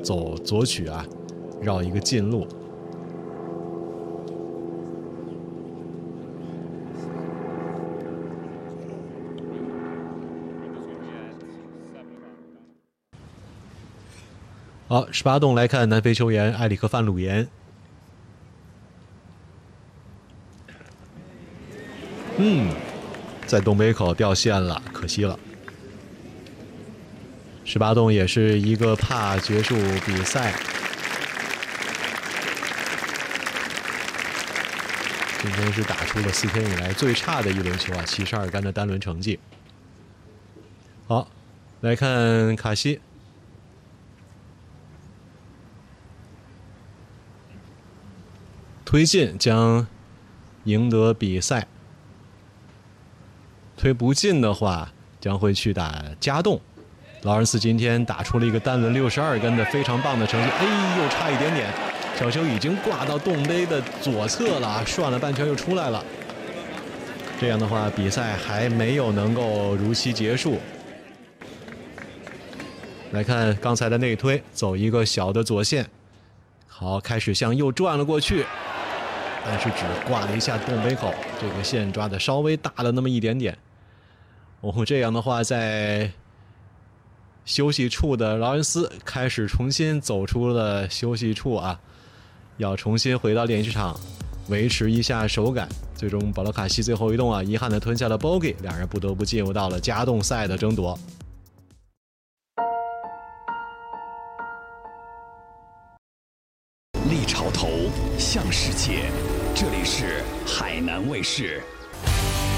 走左曲啊，绕一个近路。好，18洞来看南非球员埃里克范鲁延。在东北口掉线了，可惜了。18洞也是一个怕结束比赛，今天是打出了4天以来最差的一轮球啊，72杆的单轮成绩。好，来看卡西。推进将赢得比赛，推不进的话将会去打加洞。劳伦斯今天打出了一个单轮62杆的非常棒的成绩，又差一点点，小球已经挂到洞杯的左侧了，涮了半圈又出来了。这样的话，比赛还没有能够如期结束。来看刚才的内推，走一个小的左线，好，开始向右转了过去。但是只挂了一下洞杯口，这个线抓的稍微大了那么一点点。这样的话，在休息处的劳伦斯开始重新走出了休息处啊，要重新回到练习场，维持一下手感。最终保罗卡西最后一洞啊，遗憾的吞下了 bogey， 两人不得不进入到了加洞赛的争夺。 立潮头向世界，这里是海南卫视。